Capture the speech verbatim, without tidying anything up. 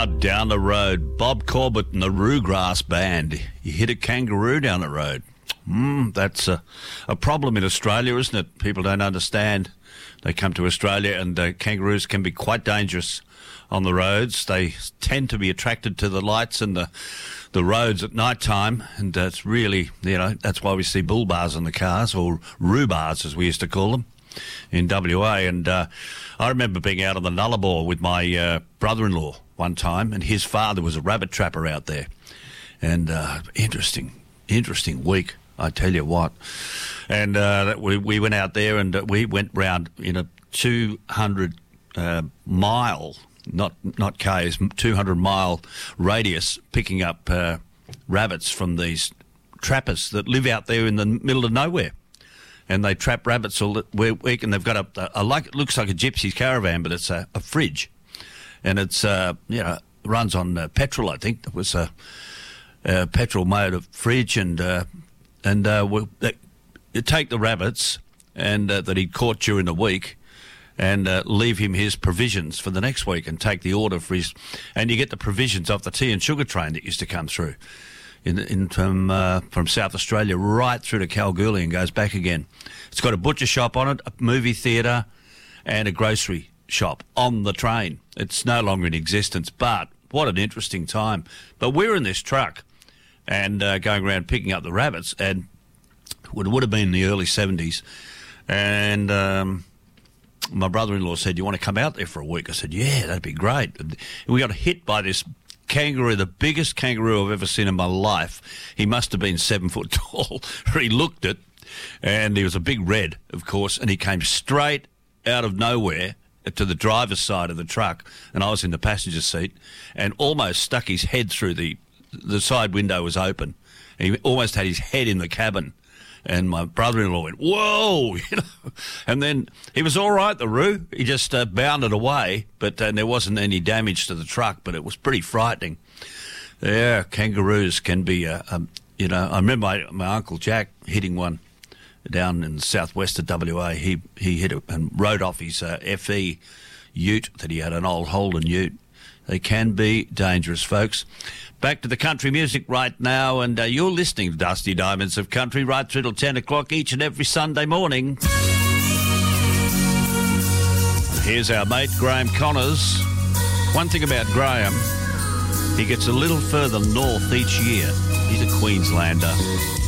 Ah, down the road. Bob Corbett and the Roograss Band. You hit a kangaroo down the road. Mm, that's a, a problem in Australia, isn't it? People don't understand. They come to Australia and uh, kangaroos can be quite dangerous on the roads. They tend to be attracted to the lights and the the roads at night time, and uh, it's really, you know, that's why we see bull bars in the cars, or roo bars as we used to call them in W A. And uh, I remember being out on the Nullarbor with my uh, brother-in-law one time, and his father was a rabbit trapper out there. And uh, interesting, interesting week, I tell you what. And uh, we, we went out there and uh, we went round in a two hundred uh, mile, not not K's, two hundred mile radius, picking up uh, rabbits from these trappers that live out there in the middle of nowhere. And they trap rabbits all the week, and they've got a, a like it looks like a gypsy's caravan, but it's a, a fridge, and it's uh, you know runs on uh, petrol. I think it was a, a petrol motor fridge, and uh, and uh, we'll, they, you take the rabbits and uh, that he'd caught during the week, and uh, leave him his provisions for the next week, and take the order for his, and you get the provisions off the tea and sugar train that used to come through. In, in from uh, from South Australia right through to Kalgoorlie and goes back again. It's got a butcher shop on it, a movie theatre, and a grocery shop on the train. It's no longer in existence, but what an interesting time. But we're in this truck and uh, going around picking up the rabbits, and it would have been in the early seventies, and um, my brother-in-law said, "You want to come out there for a week?" I said, "Yeah, that'd be great." And we got hit by this kangaroo, the biggest kangaroo I've ever seen in my life. He must have been seven foot tall. He looked it, and he was a big red, of course, and he came straight out of nowhere to the driver's side of the truck, and I was in the passenger seat, and almost stuck his head through the the side window was open, and he almost had his head in the cabin. And my brother-in-law went, "Whoa!" You know, and then he was all right. The roo, he just uh, bounded away, but uh, there wasn't any damage to the truck. But it was pretty frightening. Yeah, kangaroos can be, uh, um, you know. I remember my, my uncle Jack hitting one down in the southwest of W A. He he hit it and rode off his uh, F E ute that he had, an old Holden ute. They can be dangerous, folks. Back to the country music right now, and uh, you're listening to Dusty Diamonds of Country right through till ten o'clock each and every Sunday morning. Here's our mate, Graham Connors. One thing about Graham, he gets a little further north each year. He's a Queenslander.